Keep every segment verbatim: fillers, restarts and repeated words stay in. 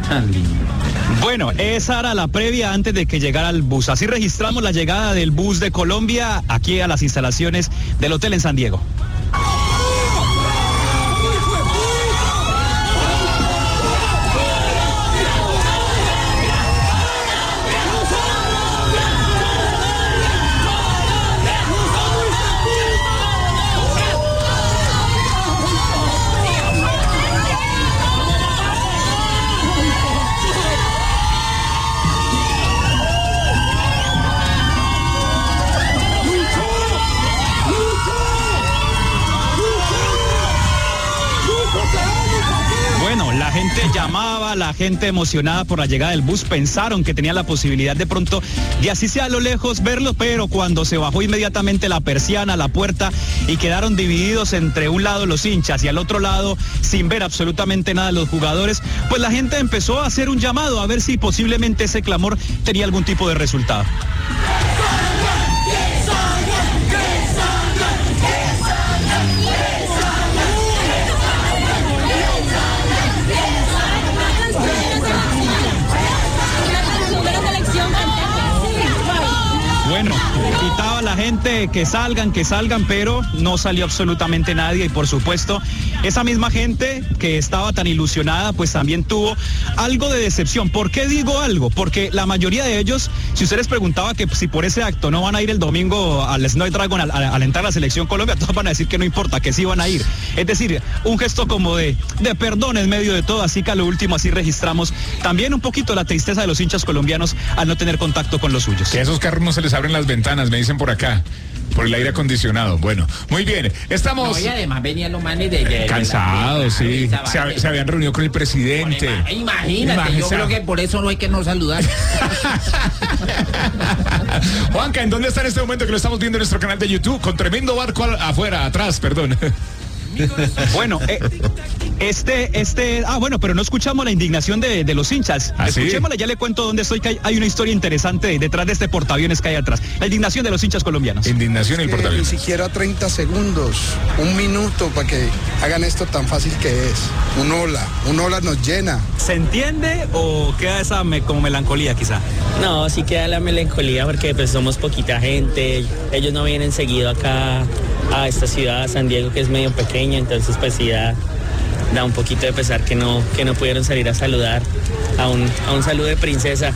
Tan lindo. Bueno, esa era la previa antes de que llegara el bus. Así registramos la llegada del bus de Colombia aquí a las instalaciones del hotel en San Diego. Bueno, la gente llamaba, la gente emocionada por la llegada del bus, pensaron que tenían la posibilidad de pronto de así sea a lo lejos verlo, pero cuando se bajó inmediatamente la persiana, la puerta y quedaron divididos entre un lado los hinchas y al otro lado sin ver absolutamente nada los jugadores, pues la gente empezó a hacer un llamado a ver si posiblemente ese clamor tenía algún tipo de resultado. Bueno, invitaba a la gente que salgan, que salgan, pero no salió absolutamente nadie y por supuesto esa misma gente que estaba tan ilusionada pues también tuvo algo de decepción. ¿Por qué digo algo? Porque la mayoría de ellos, si usted les preguntaba que si por ese acto no van a ir el domingo al Snapdragon al, al alentar a la selección Colombia, todos van a decir que no importa, que sí van a ir. Es decir, un gesto como de, de perdón en medio de todo, así que a lo último así registramos también un poquito la tristeza de los hinchas colombianos al no tener contacto con los suyos. Que a esos carros no se les abren las ventanas, me dicen por acá. Por el aire acondicionado. Bueno, muy bien. Estamos. No, y además venían los manes de. de cansados, sí. Se, se habían reunido con el presidente. Por, imagínate, imagínate, yo creo que por eso no hay que no saludar. Juanca, ¿en dónde está en este momento que lo estamos viendo en nuestro canal de YouTube? Con tremendo barco al, afuera, atrás, perdón. Bueno, eh, este, este, ah, bueno, pero no escuchamos la indignación de, de los hinchas. ¿Ah, Escuchémosla, sí? ya le cuento dónde estoy, que hay, hay una historia interesante detrás de este portaaviones que hay atrás. La indignación de los hinchas colombianos. Indignación y el portaaviones. Ni siquiera treinta segundos, un minuto para que hagan esto tan fácil que es. Un hola, un hola nos llena. ¿Se entiende o queda esa me, como melancolía quizá? No, sí queda la melancolía porque pues somos poquita gente, ellos no vienen seguido acá a esta ciudad, San Diego, que es medio pequeña, entonces pues sí da, da un poquito de pesar que no, que no pudieron salir a saludar a un, a un saludo de princesa.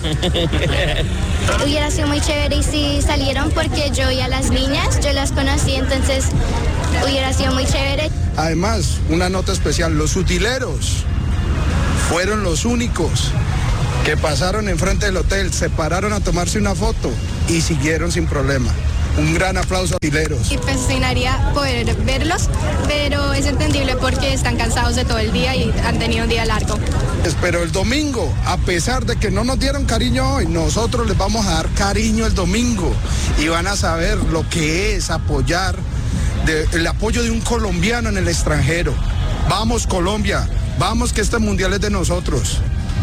Hubiera sido muy chévere y si salieron porque yo y a las niñas, yo las conocí, entonces hubiera sido muy chévere. Además, una nota especial, los utileros fueron los únicos que pasaron enfrente del hotel, se pararon a tomarse una foto y siguieron sin problema. Un gran aplauso a utileros. Y fascinaría poder verlos, pero es entendible porque están cansados de todo el día y han tenido un día largo. Pero el domingo, a pesar de que no nos dieron cariño hoy, nosotros les vamos a dar cariño el domingo y van a saber lo que es apoyar, de, el apoyo de un colombiano en el extranjero. Vamos Colombia, vamos que este mundial es de nosotros.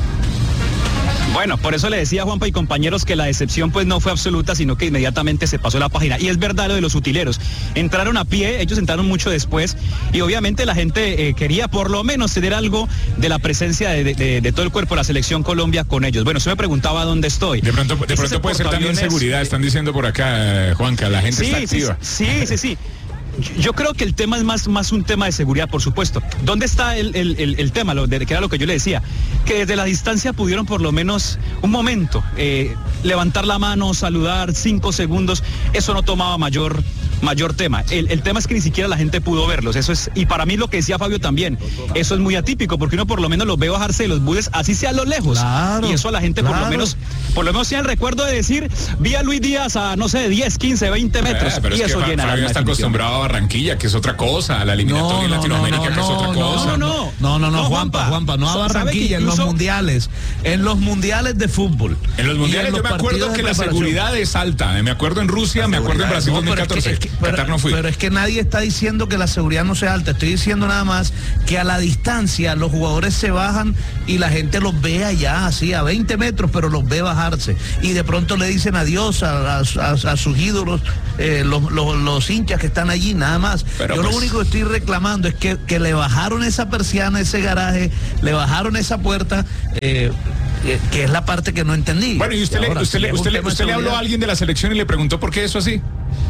Bueno, por eso le decía a Juanpa y compañeros que la decepción pues no fue absoluta, sino que inmediatamente se pasó la página. Y es verdad lo de los utileros. Entraron a pie, ellos entraron mucho después y obviamente la gente eh, quería por lo menos tener algo de la presencia de, de, de todo el cuerpo de la selección Colombia con ellos. Bueno, se me preguntaba dónde estoy. De pronto, de pronto puede ser también seguridad, están diciendo por acá, Juanca, la gente sí, está activa. Sí, sí, sí, sí. Yo creo que el tema es más, más un tema de seguridad, por supuesto. ¿Dónde está el, el, el, el tema? Lo de, que era lo que yo le decía. Que desde la distancia pudieron por lo menos un momento eh, levantar la mano, saludar, cinco segundos. Eso no tomaba mayor, mayor tema. El, el tema es que ni siquiera la gente pudo verlos. Eso es, y para mí lo que decía Fabio también, eso es muy atípico, porque uno por lo menos los ve bajarse de los buses, así sea a lo lejos. Claro, y eso a la gente claro. por lo menos, por lo menos tiene el recuerdo de decir, vi a Luis Díaz a, no sé, diez, quince, veinte metros. Eh, pero y es eso que llena Fabio la está acostumbrado a Barranquilla, que es otra cosa, a la eliminatoria en Latinoamérica, no, que es no, otra no, cosa. No, no, No, no, no, no, Juanpa, Juanpa, no a ¿sabe Barranquilla, que incluso... en los mundiales, en los mundiales de fútbol. En los mundiales en yo los me acuerdo partidos que de la preparación. seguridad es alta. Me acuerdo en Rusia, me acuerdo en Brasil No, dos mil catorce. Es que, es, pero, Qatar no fui. pero es que nadie está diciendo que la seguridad no sea alta. Estoy diciendo nada más que a la distancia los jugadores se bajan y la gente los ve allá, así a veinte metros, pero los ve bajarse. Y de pronto le dicen adiós a, a, a, a sus ídolos, eh, los, los, los hinchas que están allí, nada más. Pero Yo pues... lo único que estoy reclamando es que, que le bajaron esa persiana, ese garaje, le bajaron esa puerta, eh, eh, que es la parte que no entendí. Bueno, y usted, y le, ahora, usted, si le, es un usted, le, tema de usted le habló seguridad. a alguien de la selección y le preguntó por qué eso así.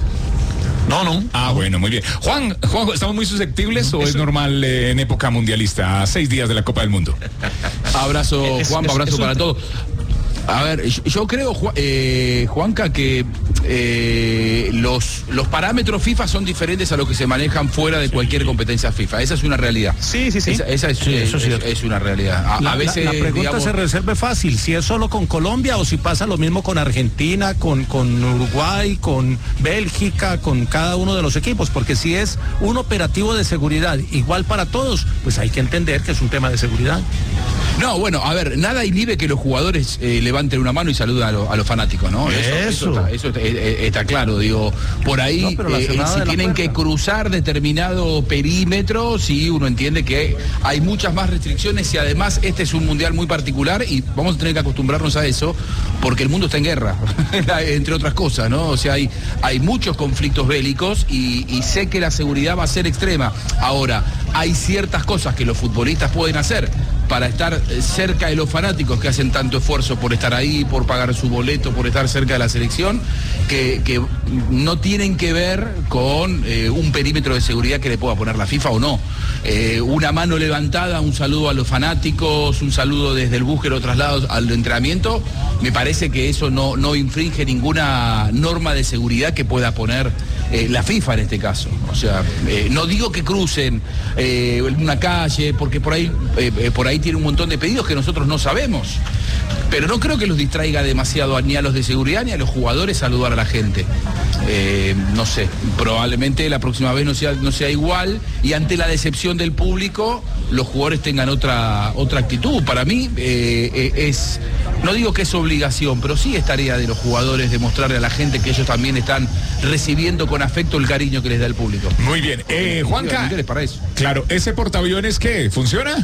No, no. Ah, bueno, muy bien. Juan, Juan, ¿estamos muy susceptibles o es normal eh, en época mundialista, a seis días de la Copa del Mundo? Abrazo, Es- Juanpa, es- abrazo es un- para todos. A ver, yo, yo creo, Ju- eh, Juanca, que eh, los, los parámetros FIFA son diferentes a los que se manejan fuera de cualquier competencia FIFA. Esa es una realidad. Sí, sí, sí. Esa, esa es, Sí, eso es es- cierto. es una realidad. A, La, a veces, la- la pregunta digamos, se resuelve fácil, si es solo con Colombia o si pasa lo mismo con Argentina, con, con Uruguay, con Bélgica, con cada uno de los equipos, porque si es un operativo de seguridad igual para todos, pues hay que entender que es un tema de seguridad. No, bueno, a ver, nada inhibe que los jugadores eh, levanten una mano y saluden a, lo- a los fanáticos, ¿no? Eso. está, eso está, eh, eh, está claro, digo, por ahí, No, pero la eh, cerrada si de la tienen puerta. que cruzar determinado perímetro, sí, uno entiende que hay muchas más restricciones y además este es un mundial muy particular y vamos a tener que acostumbrarnos a eso porque el mundo está en guerra, entre otras cosas, ¿no? O sea, hay, hay muchos conflictos bélicos y, y sé que la seguridad va a ser extrema. Ahora, hay ciertas cosas que los futbolistas pueden hacer para estar cerca de los fanáticos que hacen tanto esfuerzo por estar ahí, por pagar su boleto, por estar cerca de la selección, que, que no tienen que ver con eh, un perímetro de seguridad que le pueda poner la FIFA o no. Eh, una mano levantada, un saludo a los fanáticos, un saludo desde el búsqueda o traslado al entrenamiento, me parece que eso no, no infringe ninguna norma de seguridad que pueda poner eh, la FIFA en este caso. O sea, eh, no digo que crucen eh, una calle, porque por ahí, eh, eh, por ahí tiene un montón de pedidos que nosotros no sabemos. Pero no creo que los distraiga demasiado a- ni a los de seguridad ni a los jugadores saludar a la gente. Eh, no sé, probablemente la próxima vez no sea, no sea igual y ante la decepción del público los jugadores tengan otra, otra actitud. Para mí eh, eh, es, no digo que es obligación, pero sí es tarea de los jugadores demostrarle a la gente que ellos también están recibiendo con afecto el cariño que les da el público. Muy bien. Eh, Juanca, Mundial es para eso. claro, ¿ese portaaviones qué? ¿Funciona?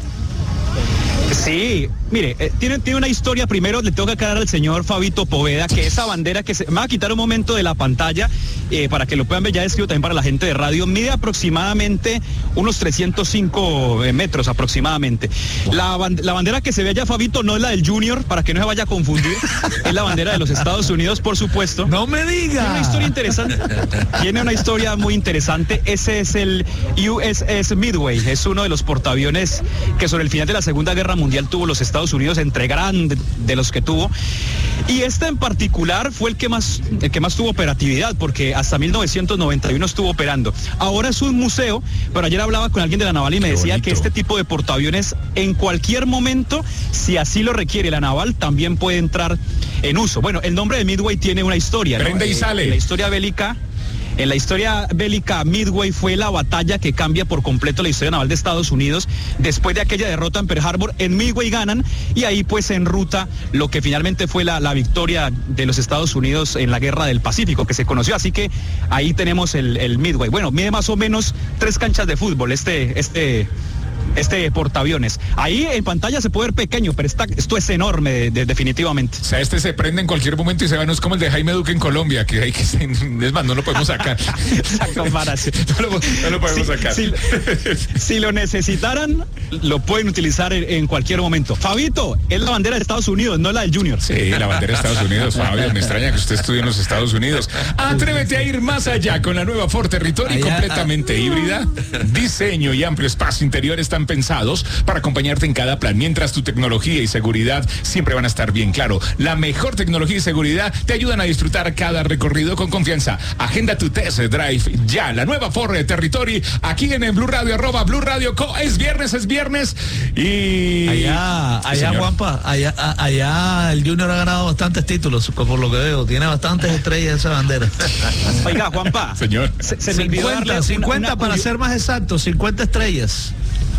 Sí, mire, eh, tiene, tiene una historia. Primero le tengo que aclarar al señor Fabito Poveda que esa bandera que se... Me va a quitar un momento de la pantalla eh, para que lo puedan ver, ya describo también para la gente de radio. Mide aproximadamente unos trescientos cinco eh, metros aproximadamente. La, ban- la bandera que se ve allá, Fabito, no es la del Junior, para que no se vaya a confundir. Es la bandera de los Estados Unidos, por supuesto. No me Tiene una diga. historia interesante. Tiene una historia muy interesante. Ese es el U S S Midway. Es uno de los portaaviones que sobre el final de la Segunda Guerra Mundial tuvo los Estados Unidos, entre grandes de los que tuvo. Y este en particular fue el que más, el que más tuvo operatividad, porque hasta mil novecientos noventa y uno estuvo operando. Ahora es un museo, pero ayer hablaba con alguien de la Naval y me Qué decía bonito. que este tipo de portaaviones en cualquier momento, si así lo requiere la Naval, también puede entrar en uso. Bueno, el nombre de Midway tiene una historia, ¿no? Prende y Eh, sale. en la historia bélica. En la historia bélica, Midway fue la batalla que cambia por completo la historia naval de Estados Unidos. Después de aquella derrota en Pearl Harbor, en Midway ganan y ahí pues se enruta lo que finalmente fue la, la victoria de los Estados Unidos en la Guerra del Pacífico, que se conoció. Así que ahí tenemos el, el Midway. Bueno, mide más o menos tres canchas de fútbol este, este, este portaaviones. Ahí en pantalla se puede ver pequeño, pero está, esto es enorme de- de- definitivamente. O sea, este se prende en cualquier momento y se va, no es como el de Jaime Duque en Colombia, que hay que, es más, no lo podemos sacar. Esa comparación. No lo, no lo podemos Si- sacar. Si, si lo necesitaran, lo pueden utilizar en, en cualquier momento. Fabito, es la bandera de Estados Unidos, no la del Junior. Sí, la bandera de Estados Unidos, Fabio, me extraña que usted estudie en los Estados Unidos. Atrévete a ir más allá con la nueva Ford Territory, Allá, completamente ah. híbrida. Diseño y amplio espacio interior están pensados para acompañarte en cada plan, mientras tu tecnología y seguridad siempre van a estar bien claro. La mejor tecnología y seguridad te ayudan a disfrutar cada recorrido con confianza. Agenda tu test drive ya, la nueva Ford Territory, aquí en el Blue Radio, arroba Blue Radio Co. Es viernes, es viernes y... Allá, Sí, allá, señor. Juanpa, allá, a- allá el Junior ha ganado bastantes títulos, por lo que veo. Tiene bastantes estrellas esa bandera. Oiga, Juanpa. Señor. Se, se me olvidó darle cincuenta, una- cincuenta una para curio- ser más exacto, cincuenta estrellas.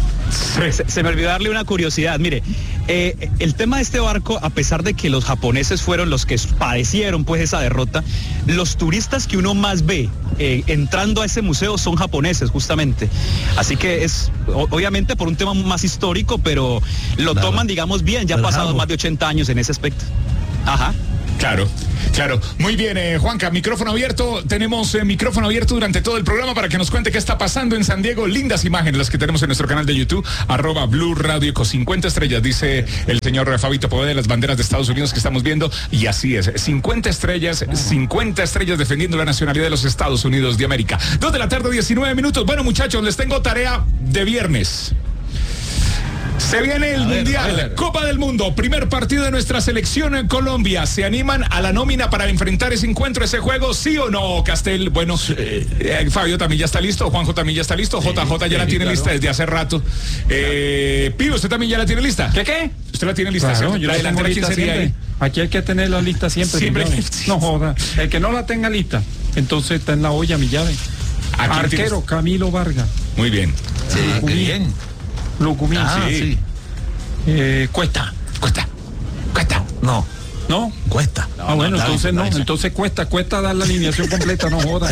Se, se me olvidó darle una curiosidad. Mire, eh, el tema de este barco, a pesar de que los japoneses fueron los que padecieron pues esa derrota, los turistas que uno más ve eh, entrando a ese museo son japoneses justamente. Así que es o, obviamente por un tema más histórico, pero lo Claro. toman, digamos, bien, ya han pasado más de ochenta años en ese aspecto. Ajá. Claro, claro. Muy bien, eh, Juanca, micrófono abierto. Tenemos eh, micrófono abierto durante todo el programa para que nos cuente qué está pasando en San Diego. Lindas imágenes las que tenemos en nuestro canal de YouTube, arroba Blue Radio con cincuenta estrellas, dice el señor Fabito Poveda, de las banderas de Estados Unidos que estamos viendo. Y así es, cincuenta estrellas, cincuenta estrellas defendiendo la nacionalidad de los Estados Unidos de América. Dos de la tarde, diecinueve minutos. Bueno, muchachos, les tengo tarea de viernes. Se viene el A ver, Mundial, a ver. Copa del Mundo, primer partido de nuestra selección en Colombia. ¿Se animan a la nómina para enfrentar ese encuentro, ese juego? ¿Sí o no, Castel? Bueno, eh, Fabio también ya está listo, Juanjo también ya está listo, J J ya la tiene claro. lista desde hace rato. Eh, Pío, ¿usted también ya la tiene lista? ¿Qué qué? ¿Usted la tiene lista? Claro, ¿cierto? yo ¿La la tengo delantera quién lista sería siempre. ahí? Aquí hay que tener la lista siempre. Siempre. sin llave. No joda. El que no la tenga lista, entonces está en la olla mi llave. ¿A quién Arquero, tienes? Camilo Vargas. Muy bien. Sí, qué bien. Lucumí. Ah, sí. sí. Eh, Cuesta. Cuesta, cuesta. No, ¿No? cuesta. Ah, bueno, no, entonces no. no, no. Entonces cuesta, cuesta dar la alineación completa, no joda.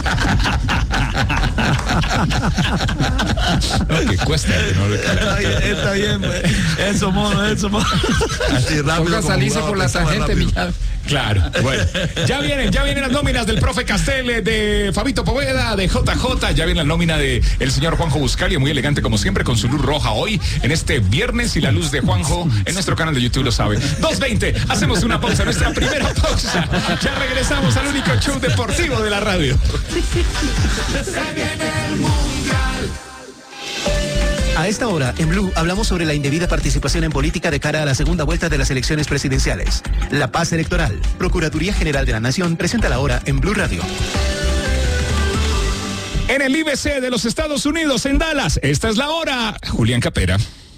No, que cuesta. Que no le- Está bien, está bien, pues. Eso, mono, eso, mono. Así rápido. Ponga como salirse jugaba, por la pensaba tangente, mi rápido. llave. Claro, bueno, ya vienen, ya vienen las nóminas del profe Castel, eh, de Fabito Poveda, de J J, ya viene la nómina de el señor Juanjo Buscalia, muy elegante como siempre, con su luz roja hoy, en este viernes, y la luz de Juanjo en nuestro canal de YouTube lo sabe. dos veinte, hacemos una pausa, nuestra primera pausa, ya regresamos al único show deportivo de la radio. A esta hora, en Blue, hablamos sobre la indebida participación en política de cara a la segunda vuelta de las elecciones presidenciales. La paz electoral. Procuraduría General de la Nación presenta la hora en Blue Radio. En el I B C de los Estados Unidos, en Dallas, esta es la hora. Julián Capera.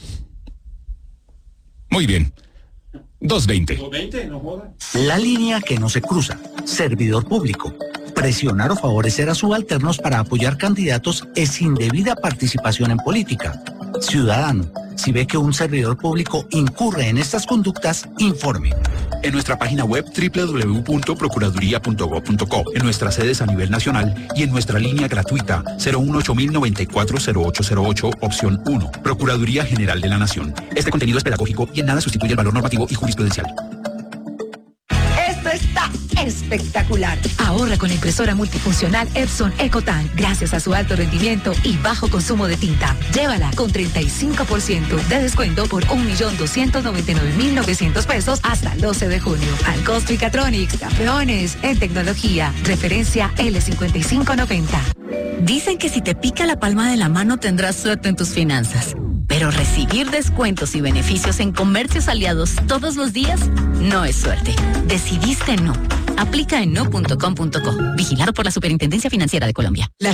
Muy bien. dos veinte. La línea que no se cruza. Servidor público. Presionar o favorecer a subalternos para apoyar candidatos es indebida participación en política. Ciudadano, si ve que un servidor público incurre en estas conductas, informe. En nuestra página web doble u doble u doble u punto procuraduría punto gob punto co, en nuestras sedes a nivel nacional y en nuestra línea gratuita cero uno ocho mil noventa y cuatro cero ocho cero ocho, opción uno. Procuraduría General de la Nación. Este contenido es pedagógico y en nada sustituye el valor normativo y jurisprudencial. Esto está espectacular. Ahorra con la impresora multifuncional Epson EcoTan gracias a su alto rendimiento y bajo consumo de tinta. Llévala con treinta y cinco por ciento de descuento por un millón doscientos noventa y nueve mil novecientos pesos hasta el doce de junio. Al costo Mechatronics, campeones en tecnología. Referencia L cincuenta y cinco noventa. Dicen que si te pica la palma de la mano tendrás suerte en tus finanzas. Pero recibir descuentos y beneficios en comercios aliados todos los días no es suerte. Decidiste no. Aplica en no punto com punto co. Vigilado por la Superintendencia Financiera de Colombia. La